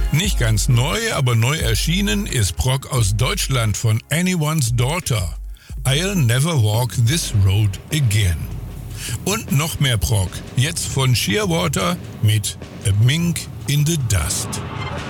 Nicht ganz neu, aber neu erschienen ist Prog aus Deutschland von Anyone's Daughter. I'll Never Walk This Road Again. Und noch mehr Prog, jetzt von Shearwater mit A Mink in the Dust.